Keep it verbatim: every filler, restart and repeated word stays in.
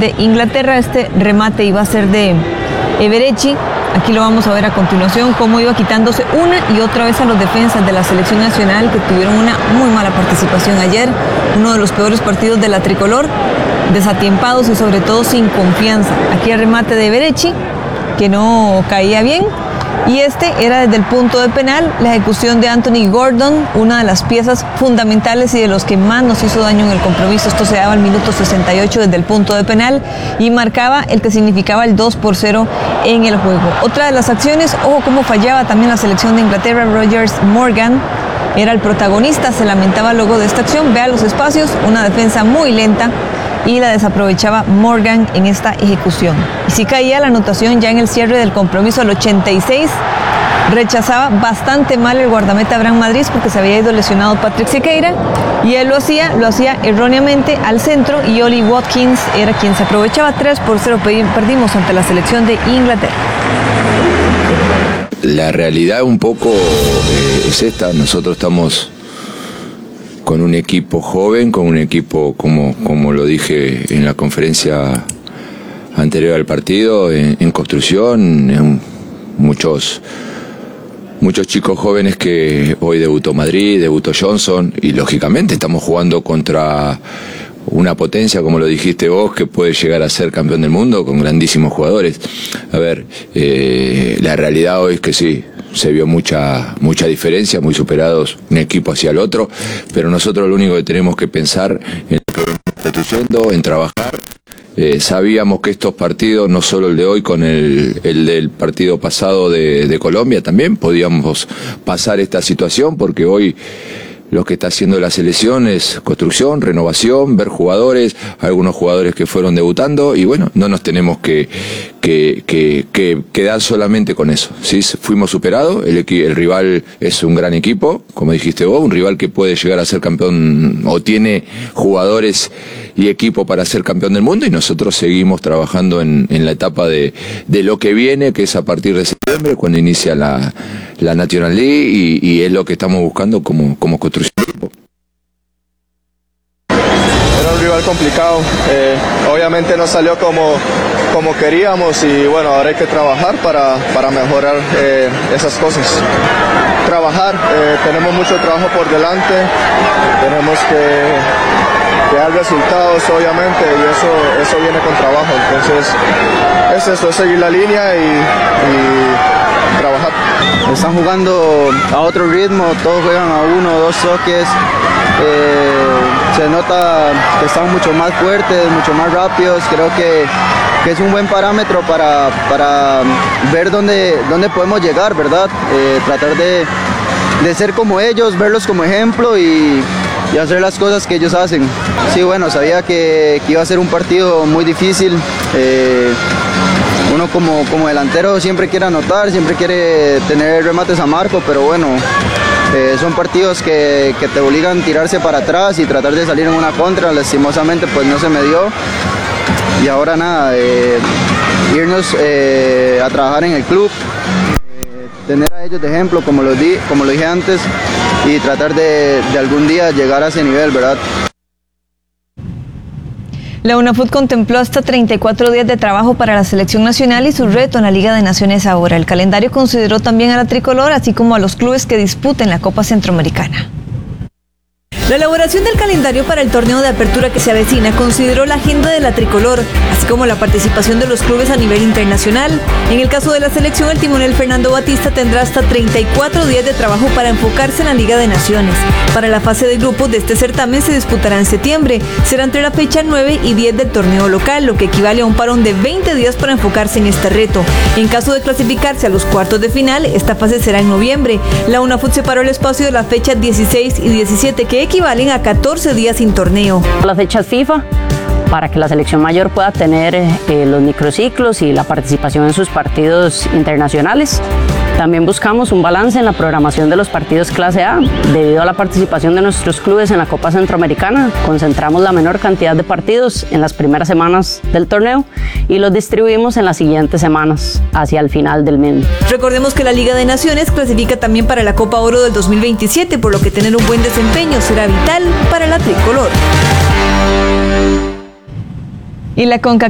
de Inglaterra. Este remate iba a ser de Eberechi. Aquí lo vamos a ver a continuación, cómo iba quitándose una y otra vez a los defensas de la selección nacional, que tuvieron una muy mala participación ayer. Uno de los peores partidos de la tricolor, desatiempados y sobre todo sin confianza. Aquí el remate de Eberechi, que no caía bien. Y este era desde el punto de penal, la ejecución de Anthony Gordon, una de las piezas fundamentales y de los que más nos hizo daño en el compromiso. Esto se daba al minuto sesenta y ocho desde el punto de penal y marcaba el que significaba el dos por cero en el juego. Otra de las acciones, ojo cómo fallaba también la selección de Inglaterra. Rogers Morgan era el protagonista, se lamentaba luego de esta acción. Vea los espacios, una defensa muy lenta, y la desaprovechaba Morgan en esta ejecución. Y si caía la anotación ya en el cierre del compromiso al ochenta y seis, rechazaba bastante mal el guardameta Abraham Madrid porque se había ido lesionado Patrick Sequeira, y él lo hacía, lo hacía erróneamente al centro, y Oli Watkins era quien se aprovechaba. Tres por cero perdimos ante la selección de Inglaterra. La realidad un poco eh, es esta. Nosotros estamos con un equipo joven, con un equipo, como, como lo dije en la conferencia anterior al partido, en, en construcción, en muchos, muchos chicos jóvenes que hoy debutó Madrid, debutó Johnson, y lógicamente estamos jugando contra una potencia, como lo dijiste vos, que puede llegar a ser campeón del mundo con grandísimos jugadores. A ver, eh, la realidad hoy es que sí, se vio mucha mucha diferencia, muy superados un equipo hacia el otro, pero nosotros lo único que tenemos que pensar en lo que venimos construyendo, en trabajar. Eh, sabíamos que estos partidos, no solo el de hoy, con el, el del partido pasado de, de Colombia, también podíamos pasar esta situación, porque hoy lo que está haciendo la selección es construcción, renovación, ver jugadores, algunos jugadores que fueron debutando, y bueno, no nos tenemos que, que, que, que quedar solamente con eso, ¿sí? Fuimos superados, el, el rival es un gran equipo, como dijiste vos, un rival que puede llegar a ser campeón, o tiene jugadores y equipo para ser campeón del mundo, y nosotros seguimos trabajando en, en la etapa de, de lo que viene, que es a partir de septiembre, cuando inicia la, la National League, y, y es lo que estamos buscando como, como construcción. Era un rival complicado, eh, obviamente no salió como, como queríamos, y bueno, ahora hay que trabajar para, para mejorar eh, esas cosas. Trabajar, eh, tenemos mucho trabajo por delante, tenemos que, que dar resultados obviamente, y eso, eso viene con trabajo. Entonces es eso, es seguir la línea y, y trabajar. Están jugando a otro ritmo, todos juegan a uno o dos toques, eh, se nota que están mucho más fuertes, mucho más rápidos. Creo que, que es un buen parámetro para, para ver dónde, dónde podemos llegar, ¿verdad? Eh, tratar de, de ser como ellos, verlos como ejemplo y, y hacer las cosas que ellos hacen. Sí, bueno, sabía que, que iba a ser un partido muy difícil. Eh, Uno como, como delantero siempre quiere anotar, siempre quiere tener remates a marco, pero bueno, eh, son partidos que, que te obligan a tirarse para atrás y tratar de salir en una contra. Lastimosamente pues no se me dio, y ahora nada, eh, irnos eh, a trabajar en el club, eh, tener a ellos de ejemplo, como lo, di, como lo dije antes, y tratar de, de algún día llegar a ese nivel, ¿verdad? La UNAFUT contempló hasta treinta y cuatro días de trabajo para la selección nacional y su reto en la Liga de Naciones ahora. El calendario consideró también a la tricolor, así como a los clubes que disputen la Copa Centroamericana. La elaboración del calendario para el torneo de apertura que se avecina consideró la agenda de la tricolor, así como la participación de los clubes a nivel internacional. En el caso de la selección, el timonel Fernando Batista tendrá hasta treinta y cuatro días de trabajo para enfocarse en la Liga de Naciones. Para la fase de grupos de este certamen se disputará en septiembre. Será entre la fecha nueve y diez del torneo local, lo que equivale a un parón de veinte días para enfocarse en este reto. En caso de clasificarse a los cuartos de final, esta fase será en noviembre. La UNAFUT separó el espacio de las fechas dieciséis y diecisiete, que equivalen a catorce días sin torneo. Las fechas FIFA, para que la selección mayor pueda tener eh, los microciclos y la participación en sus partidos internacionales. También buscamos un balance en la programación de los partidos clase A. Debido a la participación de nuestros clubes en la Copa Centroamericana, concentramos la menor cantidad de partidos en las primeras semanas del torneo y los distribuimos en las siguientes semanas, hacia el final del mismo. Recordemos que la Liga de Naciones clasifica también para la Copa Oro del dos mil veintisiete, por lo que tener un buen desempeño será vital para la tricolor. Y la CONCACAF